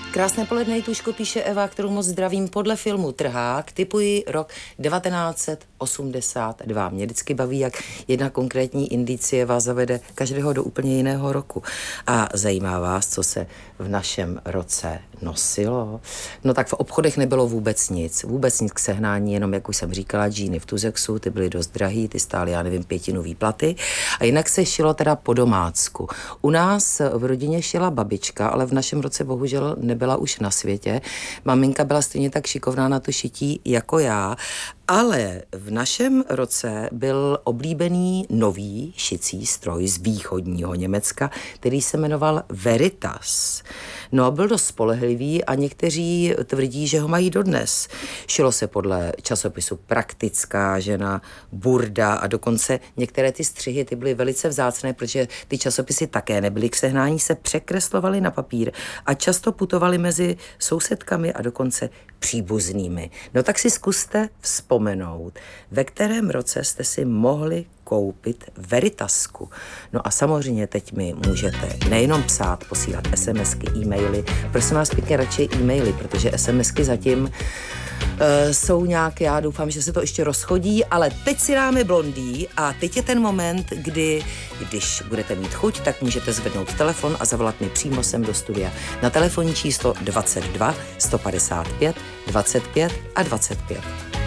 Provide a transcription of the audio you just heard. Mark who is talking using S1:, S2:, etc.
S1: Krásné poledne, Jitůško, píše Eva, kterou moc zdravím. Podle filmu Trhák tipuji rok 1982. Mě vždycky baví, jak jedna konkrétní indicie vás zavede každého do úplně jiného roku. A zajímá vás, co se v našem roce nosilo? No tak v obchodech nebylo vůbec nic k sehnání, jenom, jak už jsem říkala, džíny v Tuzexu, ty byly dost drahý, ty stály, já nevím, 5 výplaty. A jinak se šilo teda po domácku. U nás v rodině šila babička, ale v našem roce bohužel nebyla už na světě. Maminka byla stejně tak šikovná na to šití jako já, ale v našem roce byl oblíbený nový šicí stroj z východního Německa, který se jmenoval Veritas. No a byl dost spolehlivý a někteří tvrdí, že ho mají dodnes. Šilo se podle časopisu Praktická žena, Burda a dokonce některé ty střihy ty byly velice vzácné, protože ty časopisy také nebyly k sehnání, se překreslovaly na papír a často putovaly mezi sousedkami a dokonce příbuznými. No tak si zkuste vzpomenout, ve kterém roce jste si mohli koupit Veritasku. No a samozřejmě teď mi můžete nejenom psát, posílat SMSky, e-maily. Prosím vás pěkně radši e-maily, protože SMSky zatím jsou nějak, já doufám, že se to ještě rozchodí, ale teď si dáme Blondý a teď je ten moment, kdy, když budete mít chuť, tak můžete zvednout telefon a zavolat mi přímo sem do studia na telefonní číslo 22 155 25 a 25.